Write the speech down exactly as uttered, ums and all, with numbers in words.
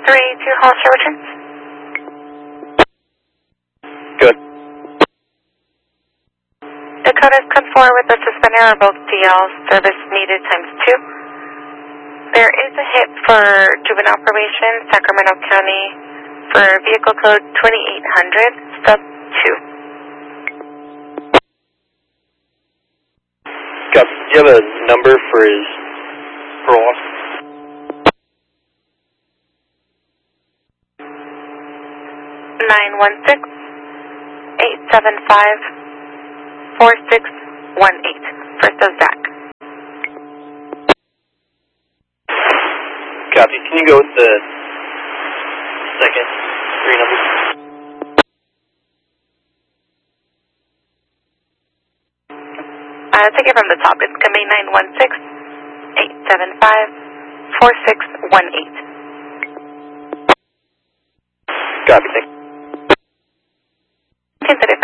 three two Hollister returns. Good. Dakota's come forward with the suspended or revoked D L service needed times two. There is a hit for juvenile probation, Sacramento County, for vehicle code twenty-eight hundred, sub two. Copy. Do you have a number for his parole officer? nine one six, eight seven five, four six one eight. First of Zach. Copy. Can you go with the second three numbers? Uh, take it from the top. It's going to be nine one six, eight seven five, four six one eight. Copy. Thank you. Consider